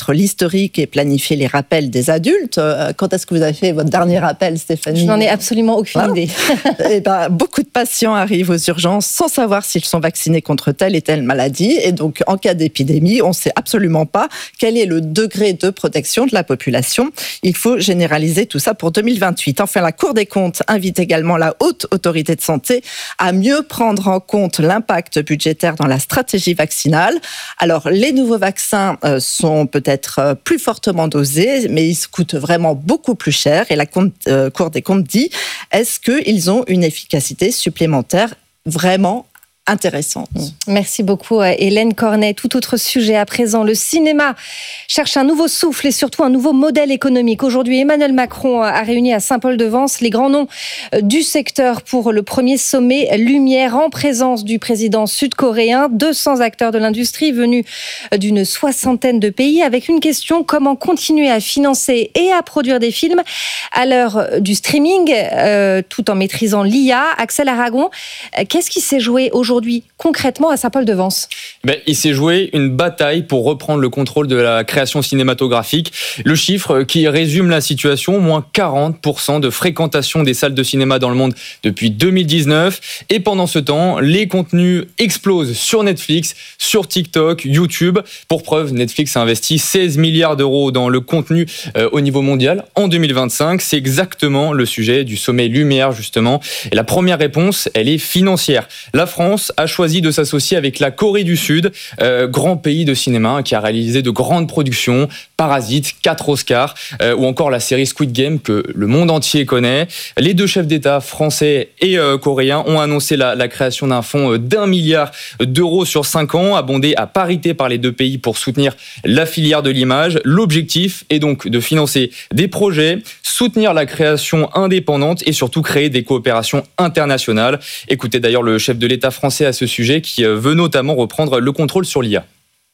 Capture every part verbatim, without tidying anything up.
remettre l'historique et planifier les rappels des adultes. Quand est-ce que vous avez fait votre dernier rappel, Stéphanie ? Je n'en ai absolument aucune voilà. idée. Et ben, beaucoup de patients arrivent aux urgences sans savoir s'ils sont vaccinés contre telle et telle maladie. Et donc, en cas d'épidémie, on ne sait absolument pas quel est le degré de protection de la population. Il faut généraliser tout ça pour deux mille vingt-huit. Enfin, la Cour des comptes invite également la Haute Autorité de Santé à mieux prendre en compte l'impact budgétaire dans la stratégie vaccinale. Alors, les nouveaux vaccins euh, sont peut-être euh, plus fortement dosés, mais ils coûtent vraiment beaucoup plus cher. Et la compte, euh, Cour des comptes dit, est-ce qu'ils ont une efficacité supplémentaire vraiment intéressante. Merci beaucoup Hélène Cornet. Tout autre sujet à présent. Le cinéma cherche un nouveau souffle et surtout un nouveau modèle économique. Aujourd'hui, Emmanuel Macron a réuni à Saint-Paul-de-Vence les grands noms du secteur pour le premier sommet Lumière en présence du président sud-coréen. deux cents acteurs de l'industrie venus d'une soixantaine de pays avec une question: comment continuer à financer et à produire des films à l'heure du streaming euh, tout en maîtrisant l'I A. Axel Aragon, qu'est-ce qui s'est joué aujourd'hui Aujourd'hui, concrètement, à Saint-Paul-de-Vence? Ben, il s'est joué une bataille pour reprendre le contrôle de la création cinématographique. Le chiffre qui résume la situation, moins quarante pour cent de fréquentation des salles de cinéma dans le monde depuis deux mille dix-neuf. Et pendant ce temps, les contenus explosent sur Netflix, sur TikTok, YouTube. Pour preuve, Netflix a investi seize milliards d'euros dans le contenu euh, au niveau mondial en deux mille vingt-cinq. C'est exactement le sujet du sommet Lumière, justement. Et la première réponse, elle est financière. La France a choisi de s'associer avec la Corée du Sud, euh, grand pays de cinéma qui a réalisé de grandes productions, Parasite, quatre Oscars, euh, ou encore la série Squid Game que le monde entier connaît. Les deux chefs d'État français et euh, coréens ont annoncé la, la création d'un fonds d'un milliard d'euros sur cinq ans, abondé à parité par les deux pays pour soutenir la filière de l'image. L'objectif est donc de financer des projets, soutenir la création indépendante et surtout créer des coopérations internationales. Écoutez d'ailleurs le chef de l'État français à ce sujet qui veut notamment reprendre le contrôle sur l'I A.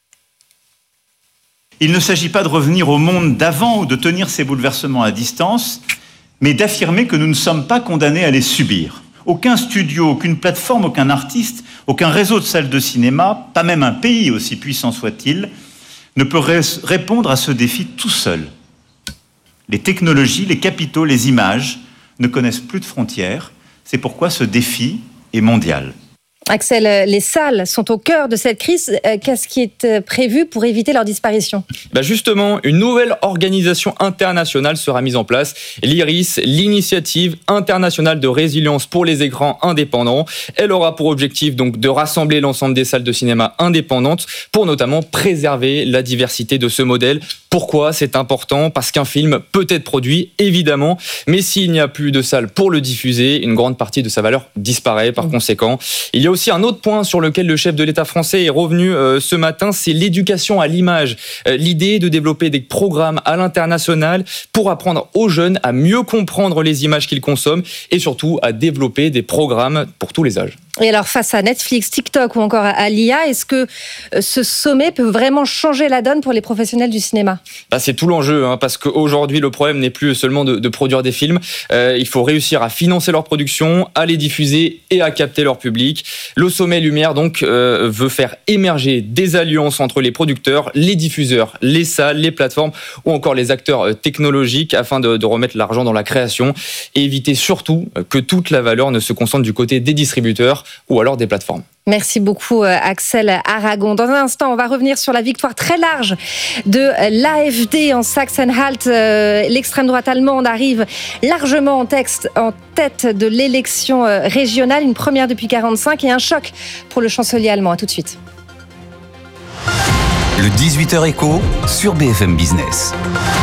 Il ne s'agit pas de revenir au monde d'avant ou de tenir ces bouleversements à distance, mais d'affirmer que nous ne sommes pas condamnés à les subir. Aucun studio, aucune plateforme, aucun artiste, aucun réseau de salles de cinéma, pas même un pays aussi puissant soit-il, ne peut ré- répondre à ce défi tout seul. Les technologies, les capitaux, les images ne connaissent plus de frontières. C'est pourquoi ce défi est mondial. Axel, les salles sont au cœur de cette crise. Qu'est-ce qui est prévu pour éviter leur disparition ? Bah justement, une nouvelle organisation internationale sera mise en place, l'I R I S, l'Initiative internationale de résilience pour les écrans indépendants. Elle aura pour objectif donc de rassembler l'ensemble des salles de cinéma indépendantes pour notamment préserver la diversité de ce modèle. Pourquoi c'est important ? Parce qu'un film peut être produit, évidemment, mais s'il n'y a plus de salles pour le diffuser, une grande partie de sa valeur disparaît par mmh. conséquent. Il y a aussi un autre point sur lequel le chef de l'État français est revenu euh, ce matin, c'est l'éducation à l'image. Euh, l'idée de développer des programmes à l'international pour apprendre aux jeunes à mieux comprendre les images qu'ils consomment et surtout à développer des programmes pour tous les âges. Et alors, face à Netflix, TikTok ou encore à l'I A, est-ce que ce sommet peut vraiment changer la donne pour les professionnels du cinéma ? Bah, c'est tout l'enjeu, hein, parce qu'aujourd'hui, le problème n'est plus seulement de, de produire des films. Euh, il faut réussir à financer leur production, à les diffuser et à capter leur public. Le sommet Lumière, donc, euh, veut faire émerger des alliances entre les producteurs, les diffuseurs, les salles, les plateformes ou encore les acteurs technologiques afin de, de remettre l'argent dans la création et éviter surtout que toute la valeur ne se concentre du côté des distributeurs ou alors des plateformes. Merci beaucoup Axel Aragon. Dans un instant, on va revenir sur la victoire très large de l'A F D en Sachsen-Anhalt. L'extrême droite allemande arrive largement en, texte, en tête de l'élection régionale, une première depuis quarante-cinq et un choc pour le chancelier allemand. À tout de suite. Le dix-huit heures écho sur B F M Business.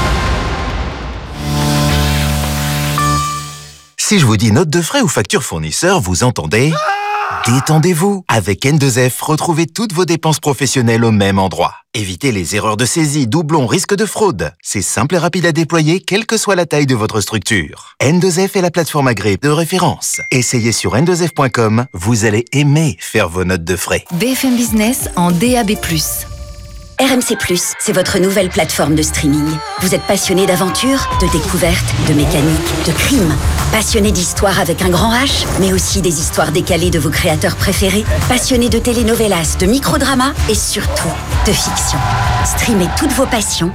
Si je vous dis note de frais ou facture fournisseur, vous entendez ? Détendez-vous. Avec N deux F, retrouvez toutes vos dépenses professionnelles au même endroit. Évitez les erreurs de saisie, doublons, risques de fraude. C'est simple et rapide à déployer, quelle que soit la taille de votre structure. N deux F est la plateforme agréée de référence. Essayez sur N deux F point com, vous allez aimer faire vos notes de frais. B F M Business en D A B plus. R M C plus, c'est votre nouvelle plateforme de streaming. Vous êtes passionné d'aventure, de découverte, de mécanique, de crime. Passionné d'histoire avec un grand H, mais aussi des histoires décalées de vos créateurs préférés. Passionné de telenovelas, de microdramas et surtout de fiction. Streamez toutes vos passions